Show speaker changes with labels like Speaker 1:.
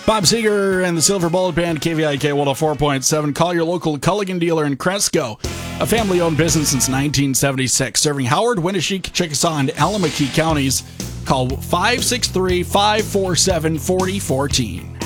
Speaker 1: Bob Seger and the Silver Bullet Band, KVIK 104.7. Call your local Culligan dealer in Cresco. A family-owned business since 1976, serving Howard, Winneshiek, Chickasaw, and Alameda counties. Call 563-547-4014.